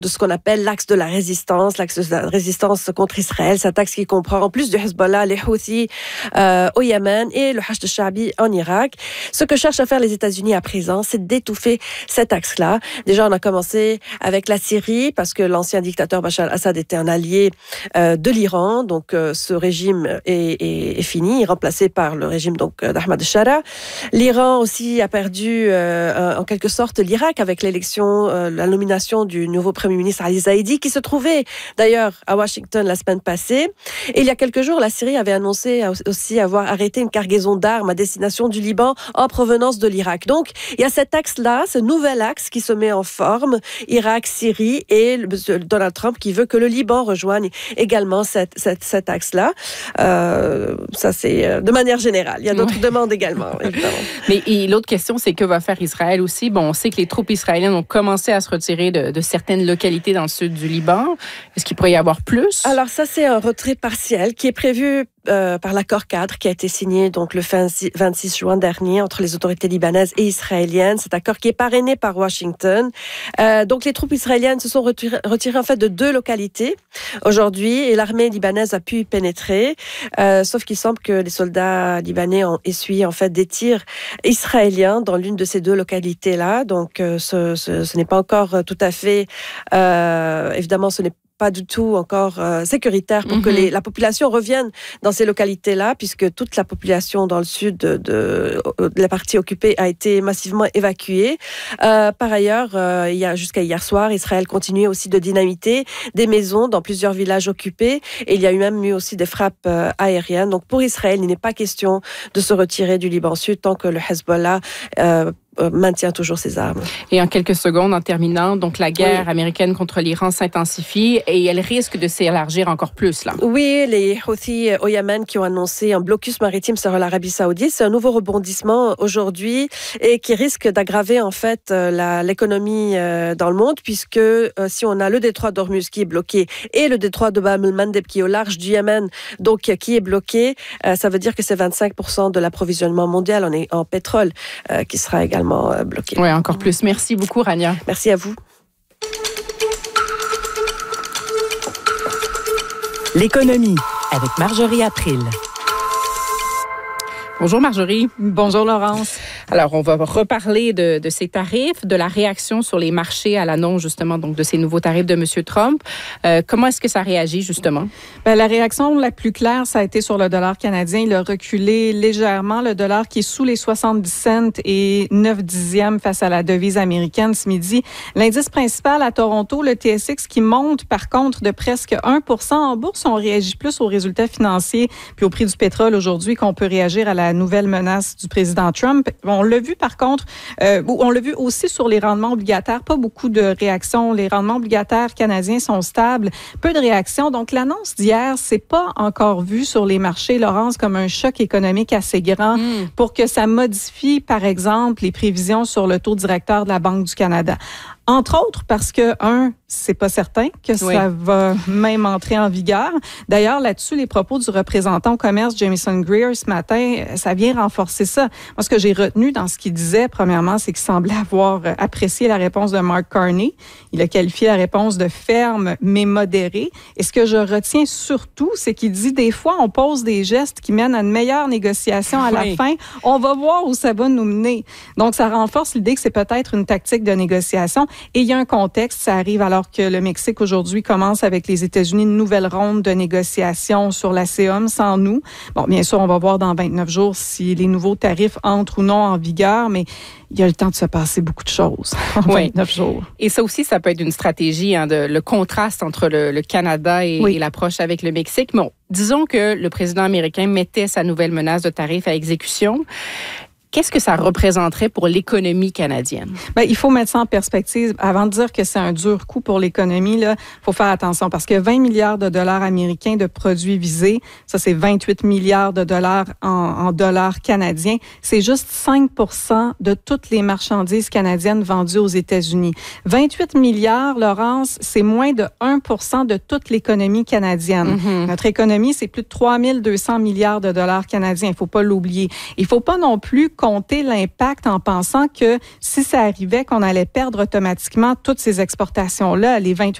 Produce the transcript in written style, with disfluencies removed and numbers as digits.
de ce qu'on appelle l'axe de la résistance contre Israël. Cet axe qui comprend, en plus du Hezbollah, les Houthis au Yémen et le Hashd al-Sha'bi en Irak. Ce que cherchent à faire les États-Unis à présent, c'est d'étouffer cet axe-là. Déjà, on a commencé avec la Syrie, parce que l'ancien dictateur Bachar al-Assad était un allié de l'Iran. Donc, ce régime est fini, remplacé par le régime d'Ahmad al-Shara. L'Iran aussi a perdu, en quelque sorte, l'Irak avec l'élection, la nomination du nouveau Premier ministre Ali Zaidi, qui se trouvait d'ailleurs à Washington la semaine passée. Et il y a quelques jours, la Syrie avait annoncé aussi avoir arrêté une cargaison d'armes à destination du Liban en provenance de l'Irak. Donc, il y a cet axe-là, ce nouvel axe qui se met en forme, Irak, Syrie, et Donald Trump qui veut que le Liban rejoigne également cet axe-là. Ça, c'est de manière générale. Il y a d'autres demandes également, évidemment. Mais l'autre question, c'est que va faire Israël aussi? Bon, on sait que les troupes israéliennes ont commencé à se retirer de certaines localités dans le sud du Liban. Est-ce qu'il pourrait y avoir plus? Alors ça, c'est un retrait partiel qui est prévu par l'accord cadre qui a été signé donc le 26 juin dernier entre les autorités libanaises et israéliennes. Cet accord qui est parrainé par Washington. Donc les troupes israéliennes se sont retirées en fait de 2 localités aujourd'hui et l'armée libanaise a pu y pénétrer. Sauf qu'il semble que les soldats libanais ont essuyé en fait des tirs israéliens dans l'une de ces 2 localités-là. Donc ce n'est pas encore tout à fait évidemment ce n'est pas du tout encore sécuritaire pour que la population revienne dans ces localités-là, puisque toute la population dans le sud de la partie occupée a été massivement évacuée. Par ailleurs, jusqu'à hier soir, Israël continuait aussi de dynamiter des maisons dans plusieurs villages occupés, et il y a même eu aussi des frappes aériennes. Donc pour Israël, il n'est pas question de se retirer du Liban Sud tant que le Hezbollah maintient toujours ses armes. Et en quelques secondes, en terminant, donc la guerre américaine contre l'Iran s'intensifie et elle risque de s'élargir encore plus, là. Oui, les Houthis au Yémen qui ont annoncé un blocus maritime sur l'Arabie Saoudite, c'est un nouveau rebondissement aujourd'hui et qui risque d'aggraver en fait l'économie dans le monde, puisque si on a le détroit d'Ormuz qui est bloqué et le détroit de Bab el-Mandeb qui est au large du Yémen, donc qui est bloqué, ça veut dire que c'est 25% de l'approvisionnement mondial en pétrole qui sera également bloqué. Oui, encore plus. Merci beaucoup, Rania. Merci à vous. L'économie avec Marjorie April. Bonjour Marjorie. Bonjour Laurence. Alors, on va reparler de ces tarifs, de la réaction sur les marchés à l'annonce justement donc de ces nouveaux tarifs de M. Trump. Comment est-ce que ça réagit justement? La réaction la plus claire, ça a été sur le dollar canadien. Il a reculé légèrement. Le dollar qui est sous les 70 cents et 9 dixièmes face à la devise américaine ce midi. L'indice principal à Toronto, le TSX, qui monte par contre de presque 1% en bourse. On réagit plus aux résultats financiers puis au prix du pétrole aujourd'hui qu'on peut réagir à la nouvelle menace du président Trump. On l'a vu par contre, on l'a vu aussi sur les rendements obligataires, pas beaucoup de réactions. Les rendements obligataires canadiens sont stables, peu de réactions. Donc l'annonce d'hier, c'est pas encore vu sur les marchés, Laurence, comme un choc économique assez grand pour que ça modifie, par exemple, les prévisions sur le taux directeur de la Banque du Canada. Entre autres parce que, c'est pas certain que ça va même entrer en vigueur. D'ailleurs, là-dessus, les propos du représentant au commerce, Jamieson Greer, ce matin, ça vient renforcer ça. Moi, ce que j'ai retenu dans ce qu'il disait, premièrement, c'est qu'il semblait avoir apprécié la réponse de Mark Carney. Il a qualifié la réponse de ferme, mais modérée. Et ce que je retiens surtout, c'est qu'il dit, des fois, on pose des gestes qui mènent à une meilleure négociation à la fin. On va voir où ça va nous mener. Donc, ça renforce l'idée que c'est peut-être une tactique de négociation. Et il y a un contexte, ça arrive alors que le Mexique aujourd'hui commence avec les États-Unis une nouvelle ronde de négociations sur la COM sans nous. Bon, bien sûr, on va voir dans 29 jours si les nouveaux tarifs entrent ou non en vigueur, mais il y a le temps de se passer beaucoup de choses en 29 jours. Et ça aussi, ça peut être une stratégie, le contraste entre le Canada et l'approche avec le Mexique. Bon, disons que le président américain mettait sa nouvelle menace de tarifs à exécution. Qu'est-ce que ça représenterait pour l'économie canadienne? Il faut mettre ça en perspective. Avant de dire que c'est un dur coup pour l'économie, il faut faire attention parce que 20 milliards de dollars américains de produits visés, ça c'est 28 milliards de dollars en dollars canadiens. C'est juste 5% de toutes les marchandises canadiennes vendues aux États-Unis. 28 milliards, Laurence, c'est moins de 1% de toute l'économie canadienne. Notre économie, c'est plus de 3200 milliards de dollars canadiens. Il faut pas l'oublier. Il faut pas non plus compter l'impact en pensant que si ça arrivait, qu'on allait perdre automatiquement toutes ces exportations-là, les 28